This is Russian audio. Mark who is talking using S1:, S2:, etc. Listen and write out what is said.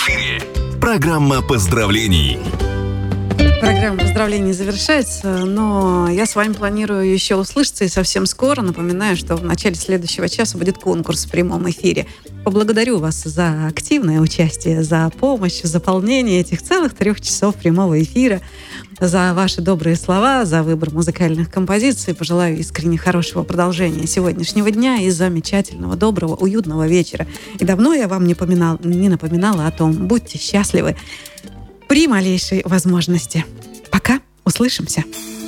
S1: эфире программа поздравлений.
S2: Программа поздравлений завершается, но я с вами планирую еще услышаться и совсем скоро. Напоминаю, что в начале следующего часа будет конкурс в прямом эфире. Поблагодарю вас за активное участие, за помощь в заполнении этих целых 3 часов прямого эфира, за ваши добрые слова, за выбор музыкальных композиций. Пожелаю искренне хорошего продолжения сегодняшнего дня и замечательного, доброго, уютного вечера. И давно я вам не напоминала о том, будьте счастливы при малейшей возможности. Пока, услышимся.